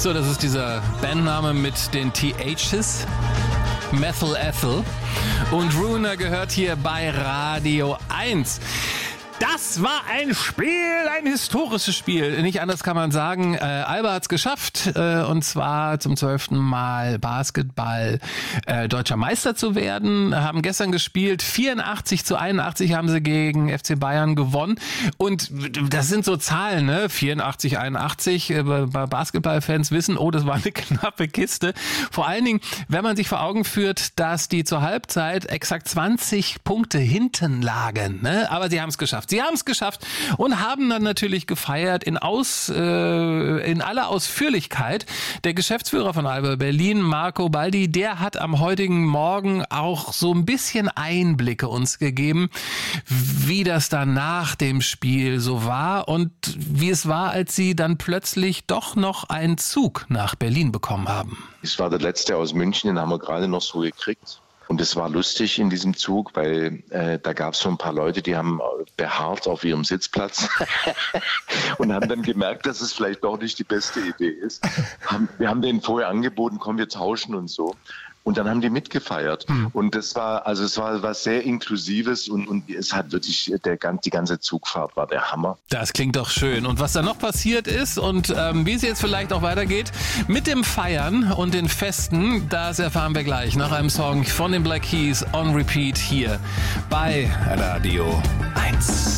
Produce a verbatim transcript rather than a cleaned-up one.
So, das ist dieser Bandname mit den T Hs. Methyl Ethel. Und Ruiner gehört hier bei Radio eins. Das war ein Spiel, ein historisches Spiel. Nicht anders kann man sagen. Äh, Alba hat's geschafft, äh, und zwar zum zwölften Mal Basketball äh, deutscher Meister zu werden. Haben gestern gespielt, vierundachtzig zu einundachtzig haben sie gegen F C Bayern gewonnen. Und das sind so Zahlen, ne? vierundachtzig, einundachtzig. Äh, bei Basketballfans wissen, oh, das war eine knappe Kiste. Vor allen Dingen, wenn man sich vor Augen führt, dass die zur Halbzeit exakt zwanzig Punkte hinten lagen. Ne? Aber sie haben es geschafft. Sie haben es geschafft und haben dann natürlich gefeiert in aus äh, in aller Ausführlichkeit. Der Geschäftsführer von Alba Berlin, Marco Baldi, der hat am heutigen Morgen auch so ein bisschen Einblicke uns gegeben, wie das dann nach dem Spiel so war und wie es war, als sie dann plötzlich doch noch einen Zug nach Berlin bekommen haben. Ich war der Letzte aus München, den haben wir gerade noch so gekriegt. Und es war lustig in diesem Zug, weil äh, da gab es so ein paar Leute, die haben beharrt auf ihrem Sitzplatz und haben dann gemerkt, dass es vielleicht doch nicht die beste Idee ist. Haben, wir haben denen vorher angeboten, komm, wir tauschen und so. Und dann haben die mitgefeiert. Hm. Und das war, also es war was sehr Inklusives und, und es hat wirklich, der, die ganze Zugfahrt war der Hammer. Das klingt doch schön. Und was da noch passiert ist und ähm, wie es jetzt vielleicht auch weitergeht mit dem Feiern und den Festen, das erfahren wir gleich nach einem Song von den Black Keys on Repeat hier bei Radio eins.